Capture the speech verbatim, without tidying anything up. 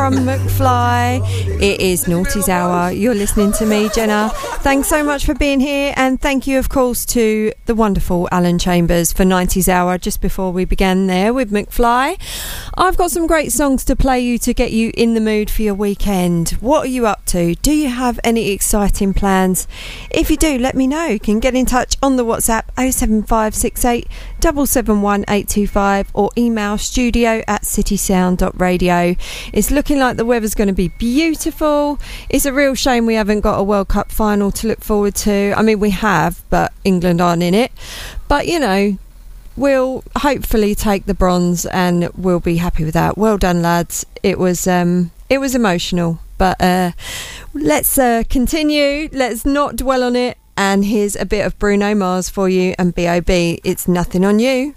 from McFly. It is Naughty's Hour. You're listening to me, Jenna. Thanks so much for being here, and thank you, of course, to the wonderful Alan Chambers for nineties Hour just before we began there with McFly. I've got some great songs to play you to get you in the mood for your weekend. What are you up to? Do you have any exciting plans? If you do, let me know. You can get in touch on the WhatsApp oh seven five six eight seven seven one eight two five or email studio at citysound dot radio. It's looking like the weather's going to be beautiful. It's a real shame we haven't got a World Cup final to look forward to. I mean, we have, but England aren't in it. But, you know, we'll hopefully take the bronze and we'll be happy with that. Well done, lads. It was um, it was emotional. But uh, let's uh, continue. Let's not dwell on it. And here's a bit of Bruno Mars for you and B O B. It's Nothing on You.